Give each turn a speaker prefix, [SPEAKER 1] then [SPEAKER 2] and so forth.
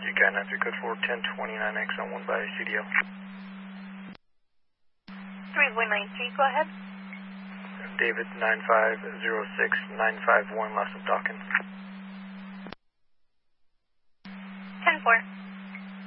[SPEAKER 1] Cat 93 code 4 1029X on 1 by CDL.
[SPEAKER 2] 3193, go ahead.
[SPEAKER 1] David 9506951, last of Dawkins.
[SPEAKER 2] 10-4.